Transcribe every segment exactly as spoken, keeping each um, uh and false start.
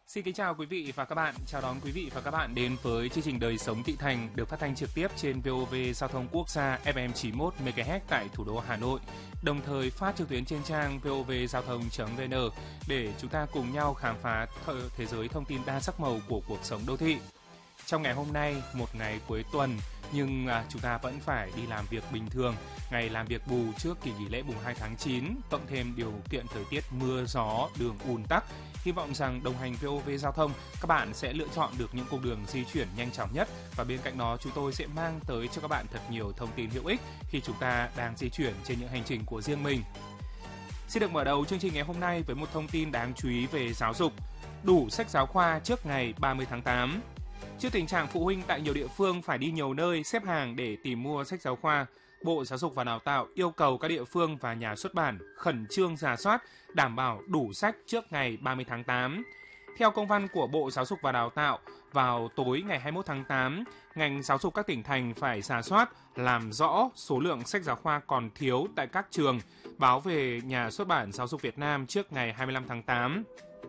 Xin kính chào quý vị và các bạn, chào đón quý vị và các bạn đến với chương trình Đời sống Thị Thành được phát thanh trực tiếp trên vê o vê Giao thông Quốc gia ép em chín mươi mốt mê ga héc tại thủ đô Hà Nội, đồng thời phát trực tuyến trên trang vê o vê giao thông chấm vê en để chúng ta cùng nhau khám phá thế giới thông tin đa sắc màu của cuộc sống đô thị. Trong ngày hôm nay, một ngày cuối tuần, nhưng à, chúng ta vẫn phải đi làm việc bình thường, ngày làm việc bù trước kỳ nghỉ lễ mùng hai tháng chín, cộng thêm điều kiện thời tiết mưa gió, đường ùn tắc. Hy vọng rằng đồng hành vê o vê Giao thông, các bạn sẽ lựa chọn được những cung đường di chuyển nhanh chóng nhất, và bên cạnh đó chúng tôi sẽ mang tới cho các bạn thật nhiều thông tin hữu ích khi chúng ta đang di chuyển trên những hành trình của riêng mình. Xin được mở đầu chương trình ngày hôm nay với một thông tin đáng chú ý về giáo dục. Đủ sách giáo khoa trước ngày ba mươi tháng tám. Trước tình trạng phụ huynh tại nhiều địa phương phải đi nhiều nơi xếp hàng để tìm mua sách giáo khoa, Bộ Giáo dục và Đào tạo yêu cầu các địa phương và nhà xuất bản khẩn trương rà soát, đảm bảo đủ sách trước ngày ba mươi tháng tám. Theo công văn của Bộ Giáo dục và Đào tạo, vào tối ngày hai mươi mốt tháng tám, ngành giáo dục các tỉnh thành phải rà soát, làm rõ số lượng sách giáo khoa còn thiếu tại các trường, báo về Nhà xuất bản Giáo dục Việt Nam trước ngày hai mươi lăm tháng tám.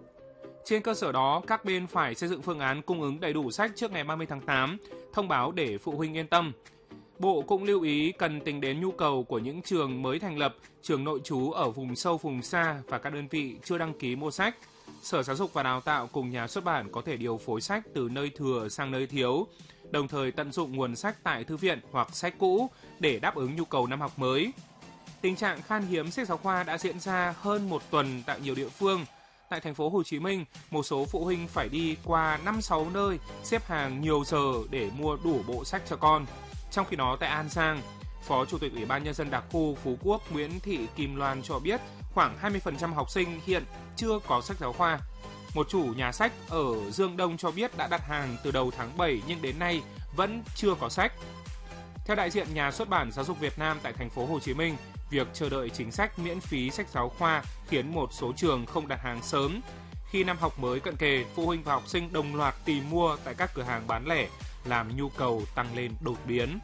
Trên cơ sở đó, các bên phải xây dựng phương án cung ứng đầy đủ sách trước ngày ba mươi tháng tám, thông báo để phụ huynh yên tâm. Bộ cũng lưu ý cần tính đến nhu cầu của những trường mới thành lập, trường nội trú ở vùng sâu vùng xa và các đơn vị chưa đăng ký mua sách. Sở Giáo dục và Đào tạo cùng nhà xuất bản có thể điều phối sách từ nơi thừa sang nơi thiếu, đồng thời tận dụng nguồn sách tại thư viện hoặc sách cũ để đáp ứng nhu cầu năm học mới. Tình trạng khan hiếm sách giáo khoa đã diễn ra hơn một tuần tại nhiều địa phương. Tại thành phố Hồ Chí Minh, một số phụ huynh phải đi qua năm sáu nơi xếp hàng nhiều giờ để mua đủ bộ sách cho con. Trong khi đó tại An Giang, Phó Chủ tịch Ủy ban Nhân dân đặc khu Phú Quốc Nguyễn Thị Kim Loan cho biết khoảng hai mươi phần trăm học sinh hiện chưa có sách giáo khoa. Một chủ nhà sách ở Dương Đông cho biết đã đặt hàng từ đầu tháng bảy nhưng đến nay vẫn chưa có sách. Theo đại diện Nhà xuất bản Giáo dục Việt Nam tại thành phố Hồ Chí Minh, việc chờ đợi chính sách miễn phí sách giáo khoa khiến một số trường không đặt hàng sớm. Khi năm học mới cận kề, phụ huynh và học sinh đồng loạt tìm mua tại các cửa hàng bán lẻ, làm nhu cầu tăng lên đột biến.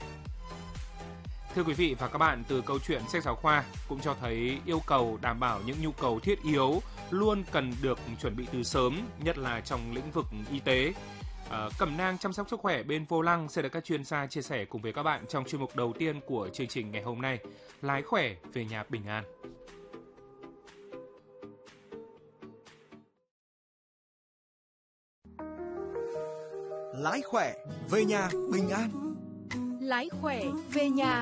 Thưa quý vị và các bạn, từ câu chuyện sách giáo khoa cũng cho thấy yêu cầu đảm bảo những nhu cầu thiết yếu luôn cần được chuẩn bị từ sớm, nhất là trong lĩnh vực y tế. À, cẩm nang chăm sóc sức khỏe bên vô lăng sẽ được các chuyên gia chia sẻ cùng với các bạn trong chuyên mục đầu tiên của chương trình ngày hôm nay, lái khỏe về nhà bình an. Lái khỏe về nhà bình an. Lái khỏe về nhà